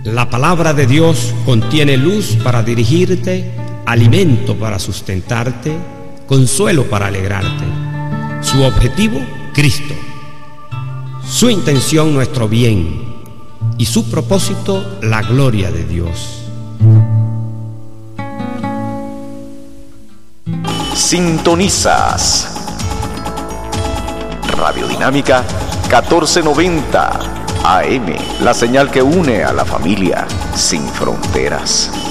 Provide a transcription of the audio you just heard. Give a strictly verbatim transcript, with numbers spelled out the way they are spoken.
La palabra de Dios contiene luz para dirigirte, alimento para sustentarte, consuelo para alegrarte. Su objetivo, Cristo. Su intención, nuestro bien. Y su propósito, la gloria de Dios. Sintonizas Radiodinámica catorce noventa A M, la señal que une a la familia sin fronteras.